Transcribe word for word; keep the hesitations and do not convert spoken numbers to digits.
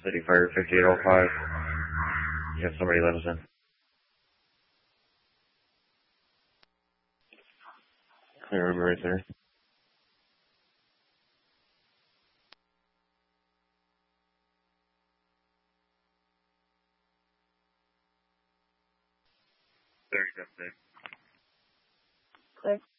City Fire fifty-eight oh five. You have somebody let us in. Clear room right there. thirty-seven. Clear.